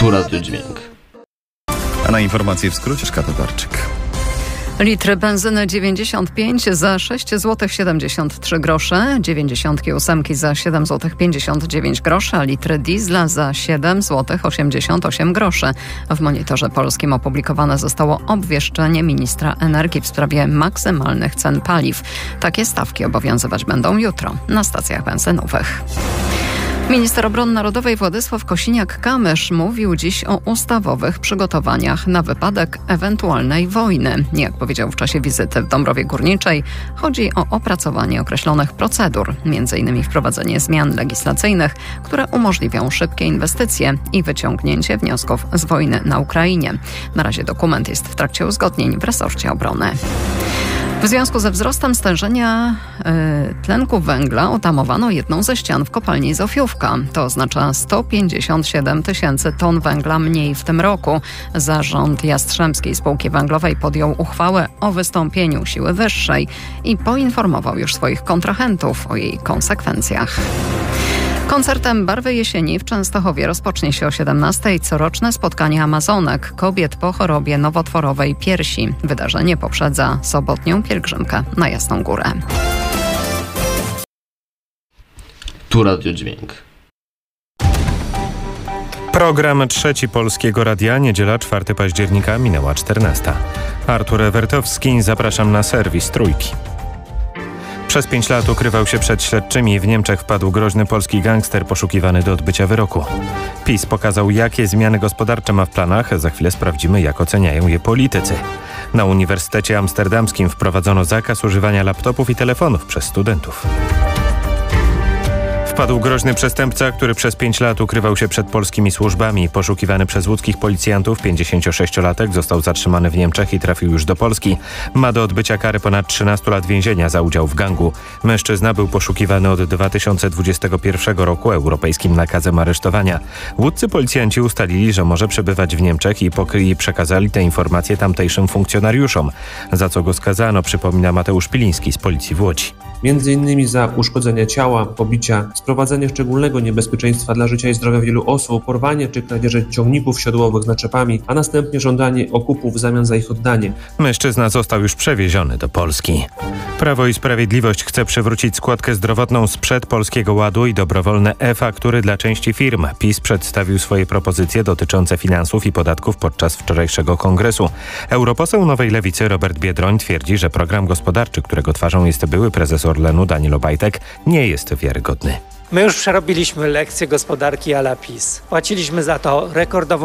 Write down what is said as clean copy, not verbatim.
Tu Radio Dźwięk. A na informacje w skrócie Tatarczyk. Litr benzyny 95 za 6 zł 73 grosze, 98 za 7 zł 59 groszy, a litr diesla za 7 zł 88 groszy. W Monitorze Polskim opublikowane zostało obwieszczenie ministra energii w sprawie maksymalnych cen paliw. Takie stawki obowiązywać będą jutro na stacjach benzynowych. Minister Obrony Narodowej Władysław Kosiniak-Kamysz mówił dziś o ustawowych przygotowaniach na wypadek ewentualnej wojny. Jak powiedział w czasie wizyty w Dąbrowie Górniczej, chodzi o opracowanie określonych procedur, m.in. wprowadzenie zmian legislacyjnych, które umożliwią szybkie inwestycje i wyciągnięcie wniosków z wojny na Ukrainie. Na razie dokument jest w trakcie uzgodnień w resorcie obrony. W związku ze wzrostem stężenia tlenku węgla utamowano jedną ze ścian w kopalni Zofiówka. To oznacza 157 tysięcy ton węgla mniej w tym roku. Zarząd Jastrzębskiej Spółki Węglowej podjął uchwałę o wystąpieniu siły wyższej i poinformował już swoich kontrahentów o jej konsekwencjach. Koncertem Barwy Jesieni w Częstochowie rozpocznie się o 17:00 coroczne spotkanie Amazonek, kobiet po chorobie nowotworowej piersi. Wydarzenie poprzedza sobotnią pielgrzymkę na Jasną Górę. Tu Radio Dźwięk. Program Trzeci Polskiego Radia, niedziela 4 października, minęła 14:00. Artur Ewertowski, zapraszam na serwis Trójki. Przez 5 lat ukrywał się przed śledczymi. W Niemczech wpadł groźny polski gangster poszukiwany do odbycia wyroku. PiS pokazał, jakie zmiany gospodarcze ma w planach. Za chwilę sprawdzimy, jak oceniają je politycy. Na Uniwersytecie Amsterdamskim wprowadzono zakaz używania laptopów i telefonów przez studentów. Wpadł groźny przestępca, który przez 5 lat ukrywał się przed polskimi służbami. Poszukiwany przez łódzkich policjantów, 56-latek został zatrzymany w Niemczech i trafił już do Polski. Ma do odbycia karę ponad 13 lat więzienia za udział w gangu. Mężczyzna był poszukiwany od 2021 roku europejskim nakazem aresztowania. Łódzcy policjanci ustalili, że może przebywać w Niemczech i przekazali te informacje tamtejszym funkcjonariuszom. Za co go skazano, przypomina Mateusz Piliński z policji w Łodzi. Między innymi za uszkodzenie ciała, pobicia, sprowadzenie szczególnego niebezpieczeństwa dla życia i zdrowia wielu osób, porwanie czy kradzieże ciągników siodłowych z naczepami, a następnie żądanie okupu w zamian za ich oddanie. Mężczyzna został już przewieziony do Polski. Prawo i Sprawiedliwość chce przywrócić składkę zdrowotną sprzed Polskiego Ładu i dobrowolne e-faktury dla części firm. PiS przedstawił swoje propozycje dotyczące finansów i podatków podczas wczorajszego kongresu. Europoseł Nowej Lewicy Robert Biedroń twierdzi, że program gospodarczy, którego twarzą jest były prezes Orlenu Daniel Obajtek, nie jest wiarygodny. My już przerobiliśmy lekcję gospodarki à la PiS. Płaciliśmy za to rekordową